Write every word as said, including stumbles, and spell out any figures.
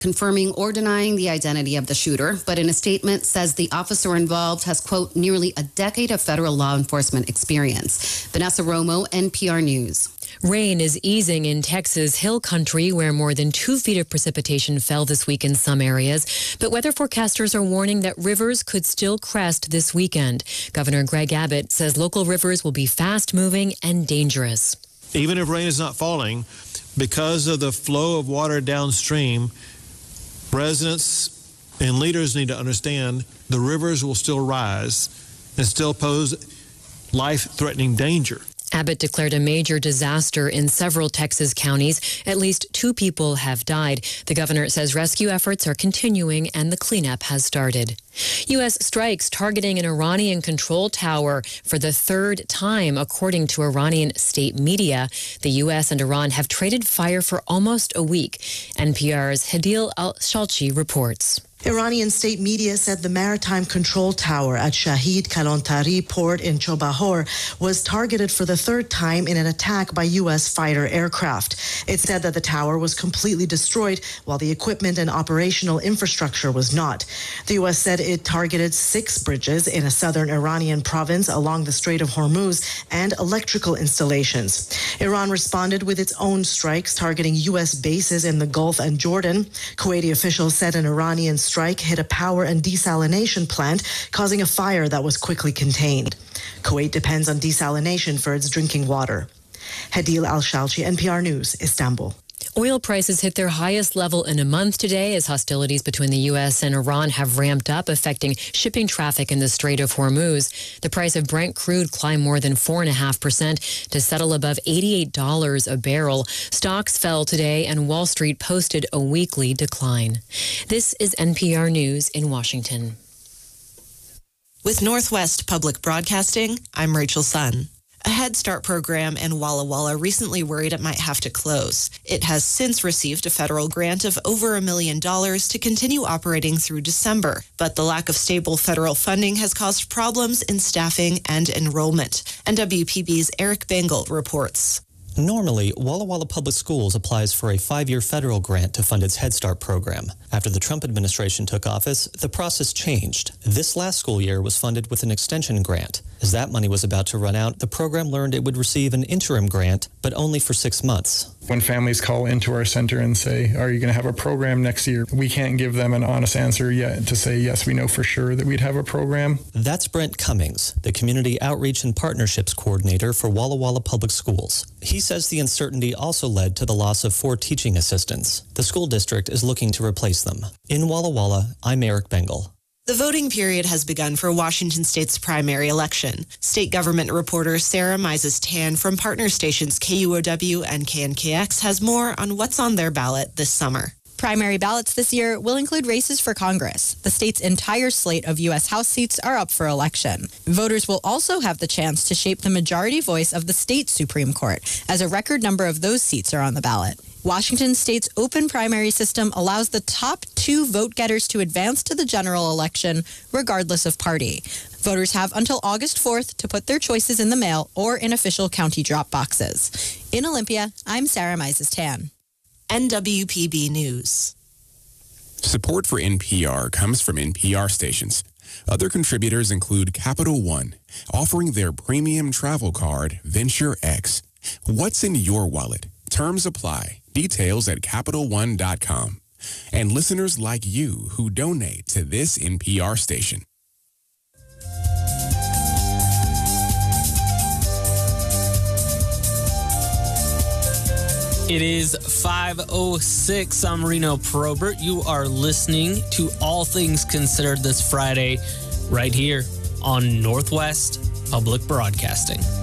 confirming or denying the identity of the shooter, but in a statement says the officer involved has, quote, nearly a decade of federal law enforcement experience. Vanessa Romo, N P R News. Rain is easing in Texas Hill Country, where more than two feet of precipitation fell this week in some areas. But weather forecasters are warning that rivers could still crest this weekend. Governor Greg Abbott says local rivers will be fast-moving and dangerous. Even if rain is not falling, because of the flow of water downstream, residents and leaders need to understand the rivers will still rise and still pose life-threatening danger. Abbott declared a major disaster in several Texas counties. At least two people have died. The governor says rescue efforts are continuing and the cleanup has started. U S strikes targeting an Iranian control tower for the third time, according to Iranian state media. The U S and Iran have traded fire for almost a week. N P R's Hadil Al-Shalchi reports. Iranian state media said the maritime control tower at Shahid Kalontari port in Chobahor was targeted for the third time in an attack by U S fighter aircraft. It said that the tower was completely destroyed while the equipment and operational infrastructure was not. The U S said it targeted six bridges in a southern Iranian province along the Strait of Hormuz and electrical installations. Iran responded with its own strikes targeting U S bases in the Gulf and Jordan. Kuwaiti officials said an Iranian strike hit a power and desalination plant, causing a fire that was quickly contained. Kuwait depends on desalination for its drinking water. Hadil Al-Shalchi, N P R News, Istanbul. Oil prices hit their highest level in a month today as hostilities between the U S and Iran have ramped up, affecting shipping traffic in the Strait of Hormuz. The price of Brent crude climbed more than four point five percent to settle above eighty-eight dollars a barrel. Stocks fell today and Wall Street posted a weekly decline. This is N P R News in Washington. With Northwest Public Broadcasting, I'm Rachel Sun. A Head Start program in Walla Walla recently worried it might have to close. It has since received a federal grant of over a million dollars to continue operating through December. But the lack of stable federal funding has caused problems in staffing and enrollment. N W P B's Eric Bengal reports. Normally, Walla Walla Public Schools applies for a five-year federal grant to fund its Head Start program. After the Trump administration took office, the process changed. This last school year was funded with an extension grant. As that money was about to run out, the program learned it would receive an interim grant, but only for six months. When families call into our center and say, are you going to have a program next year? We can't give them an honest answer yet to say, yes, we know for sure that we'd have a program. That's Brent Cummings, the Community Outreach and Partnerships Coordinator for Walla Walla Public Schools. He says the uncertainty also led to the loss of four teaching assistants. The school district is looking to replace them. In Walla Walla, I'm Eric Bengal. The voting period has begun for Washington State's primary election. State government reporter Sarah Mises-Tan from partner stations K U O W and K N K X has more on what's on their ballot this summer. Primary ballots this year will include races for Congress. The state's entire slate of U S House seats are up for election. Voters will also have the chance to shape the majority voice of the state Supreme Court, as a record number of those seats are on the ballot. Washington State's open primary system allows the top two vote getters to advance to the general election, regardless of party. Voters have until August fourth to put their choices in the mail or in official county drop boxes. In Olympia, I'm Sarah Mises-Tan. N W P B News. Support for N P R comes from N P R stations. Other contributors include Capital One, offering their premium travel card, Venture X. What's in your wallet? Terms apply. Details at Capital One dot com. And listeners like you who donate to this N P R station. It is five oh six. I'm Reno Probert. You are listening to All Things Considered this Friday right here on Northwest Public Broadcasting.